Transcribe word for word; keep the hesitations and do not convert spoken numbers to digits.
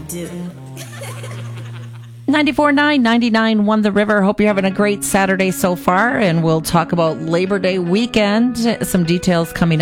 do. ninety-four point nine, ninety-nine point one The River. Hope you're having a great Saturday so far, and we'll talk about Labor Day weekend. Some details coming up.